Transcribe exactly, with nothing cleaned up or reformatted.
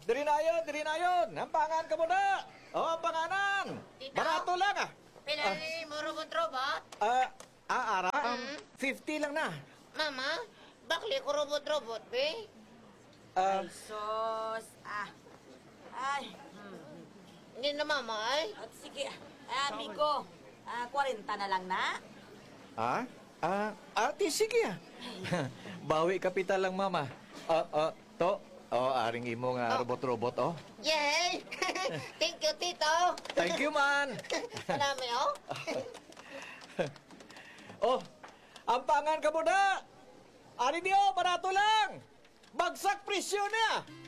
diri na yun, diri na yun. Ampangan ka muna. Oh, ampanganan. Tito? Barato lang ah. Pinalili mo robot-robot? Ah, ah, Ara, um, Mm. fifty lang na. Mama, bakli ko robot-robot, be? Ah, Ay, sos. Ah. Ay. Hmm. Hindi na, mama, ay. At sige, ah, amigo. Ah, forty na lang na. ah, ah, ate, sige ah. Bawi kapital lang, mama. Ah, ah, to. Oh, aring imo nga Oh. robot-robot, oh. Yay! Thank you, Tito. Thank you, man. Marami, oh. Oh, ampangan ka muna. Ari diyo, barato lang. Bagsak presyo na.